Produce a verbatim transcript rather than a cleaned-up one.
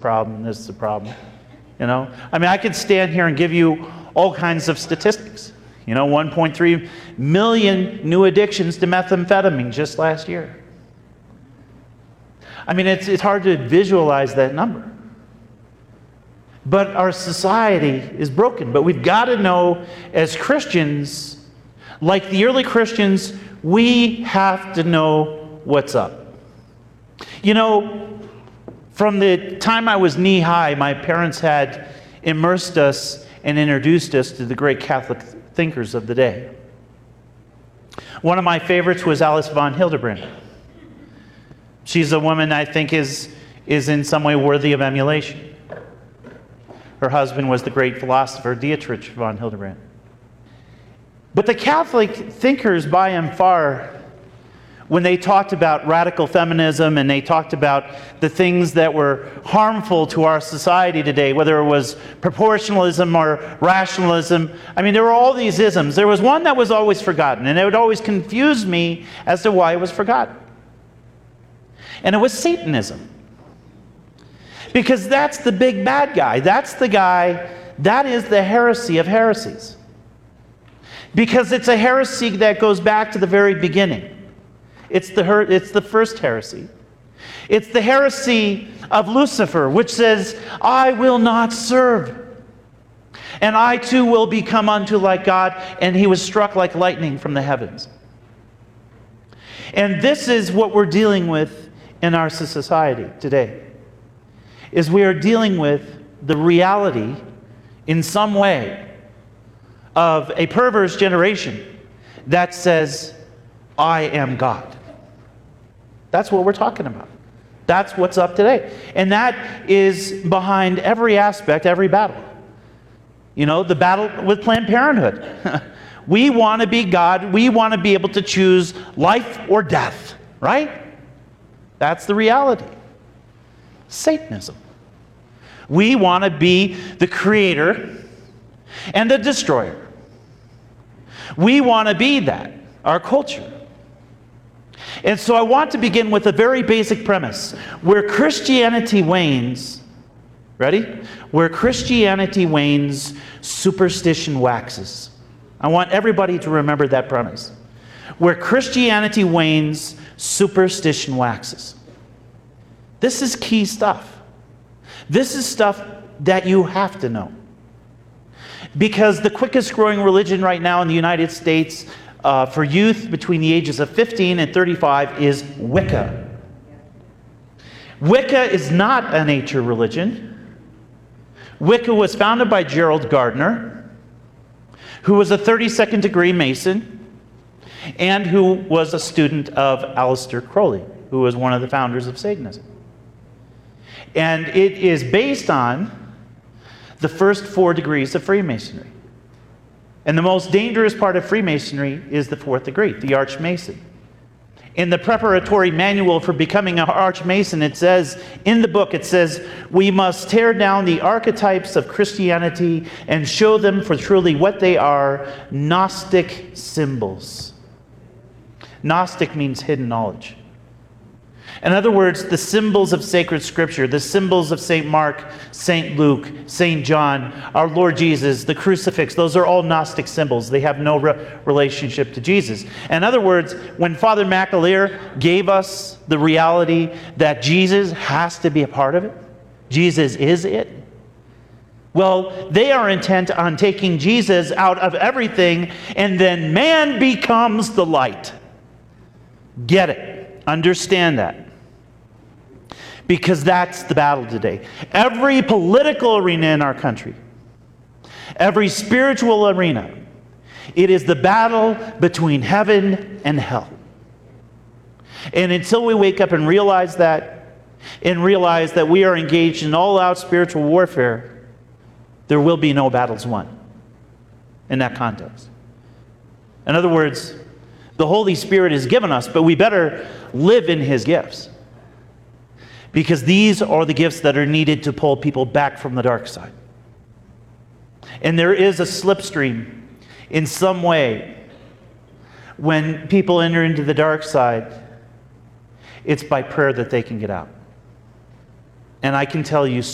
problem, this is a problem. You know? I mean, I could stand here and give you all kinds of statistics. You know, one point three million new addictions to methamphetamine just last year. I mean, it's, it's hard to visualize that number. But our society is broken. But we've got to know, as Christians, like the early Christians, we have to know what's up. You know, from the time I was knee-high, my parents had immersed us and introduced us to the great Catholic thinkers of the day. One of my favorites was Alice von Hildebrand. She's a woman I think is, is in some way worthy of emulation. Her husband was the great philosopher Dietrich von Hildebrand. But the Catholic thinkers, by and far, when they talked about radical feminism and they talked about the things that were harmful to our society today, whether it was proportionalism or rationalism, I mean, there were all these isms. There was one that was always forgotten, and it would always confuse me as to why it was forgotten. And it was Satanism. Because that's the big bad guy. That's the guy, that is the heresy of heresies. Because it's a heresy that goes back to the very beginning. It's the, her- it's the first heresy. It's the heresy of Lucifer, which says, I will not serve. And I too will become unto like God. And he was struck like lightning from the heavens. And this is what we're dealing with in our society today. Is we are dealing with the reality in some way of a perverse generation that says, I am God. That's what we're talking about. That's what's up today. And that is behind every aspect, every battle. You know, the battle with Planned Parenthood. We want to be God. We want to be able to choose life or death, right? That's the reality. Satanism. We want to be the creator and the destroyer. We want to be that, our culture. And so I want to begin with a very basic premise. Where Christianity wanes, ready? Where Christianity wanes, superstition waxes. I want everybody to remember that premise. Where Christianity wanes, superstition waxes. This is key stuff. This is stuff that you have to know. Because the quickest growing religion right now in the United States uh, for youth between the ages of fifteen and thirty-five is Wicca. Wicca is not a nature religion. Wicca was founded by Gerald Gardner, who was a thirty-second degree Mason, and who was a student of Aleister Crowley, who was one of the founders of Satanism. And it is based on the first four degrees of Freemasonry. And the most dangerous part of Freemasonry is the fourth degree, the Archmason. In the preparatory manual for becoming an Archmason, it says, in the book, it says, we must tear down the archetypes of Christianity and show them for truly what they are, Gnostic symbols. Gnostic means hidden knowledge. In other words, the symbols of sacred scripture, the symbols of Saint Mark, Saint Luke, Saint John, our Lord Jesus, the crucifix, those are all Gnostic symbols. They have no re- relationship to Jesus. In other words, when Father McAleer gave us the reality that Jesus has to be a part of it, Jesus is it, well, they are intent on taking Jesus out of everything, and then man becomes the light. Get it. Understand that. Because that's the battle today. Every political arena in our country, every spiritual arena, it is the battle between heaven and hell. And until we wake up and realize that, and realize that we are engaged in all-out spiritual warfare, there will be no battles won in that context. In other words, the Holy Spirit is given us, but we better live in His gifts. Because these are the gifts that are needed to pull people back from the dark side. And there is a slipstream in some way when people enter into the dark side. It's by prayer that they can get out. And I can tell you